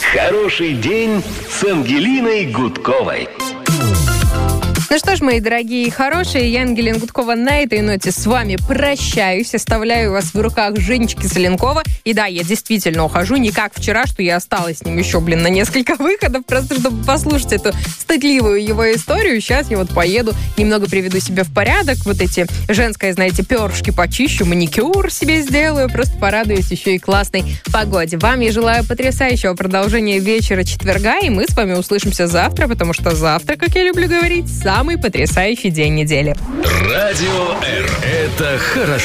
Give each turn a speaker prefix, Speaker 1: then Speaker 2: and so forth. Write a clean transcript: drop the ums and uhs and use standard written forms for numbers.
Speaker 1: Хороший день с Ангелиной Гудковой.
Speaker 2: Ну что ж, мои дорогие и хорошие, я, Ангелина Гудкова, на этой ноте с вами прощаюсь, оставляю вас в руках Женечки Соленкова. И да, я действительно ухожу, не как вчера, что я осталась с ним еще, на несколько выходов, просто чтобы послушать эту стыдливую его историю. Сейчас я вот поеду, немного приведу себя в порядок, вот эти женское, знаете, перышки почищу, маникюр себе сделаю, просто порадуюсь еще и классной погоде. Вам я желаю потрясающего продолжения вечера четверга, и мы с вами услышимся завтра, потому что завтра, как я люблю говорить, самый потрясающий день недели.
Speaker 1: Радио Р. Это хорошо.